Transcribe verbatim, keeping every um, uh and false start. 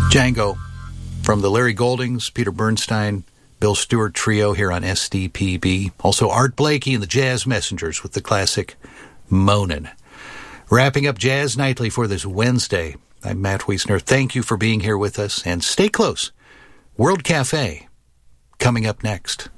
Django from the Larry Goldings, Peter Bernstein, Bill Stewart trio here on S D P B. Also Art Blakey and the Jazz Messengers with the classic Moanin'. Wrapping up Jazz Nightly for this Wednesday. I'm Matt Wiesner. Thank you for being here with us, and stay close. World Cafe coming up next.